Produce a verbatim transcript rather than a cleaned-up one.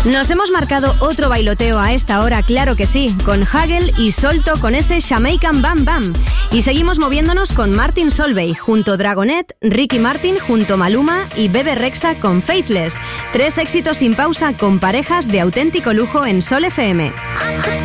Nos hemos marcado otro bailoteo a esta hora, claro que sí, con Hagel y Solto con ese Jamaican Bam Bam. Y seguimos moviéndonos con Martin Solveig junto Dragonet, Ricky Martin junto Maluma y Bebe Rexha con Faithless. Tres éxitos sin pausa con parejas de auténtico lujo en Sol F M.